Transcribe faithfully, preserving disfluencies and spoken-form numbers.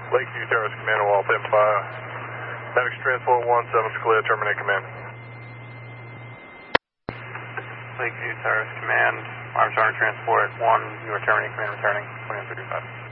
Lakeview Terrace Command, Wall ten five. Medics Transport one seven is clear, terminate command. Lakeview Terrace Command, Armstrong Transport one, you are terminating command, returning twenty-one thirty-five.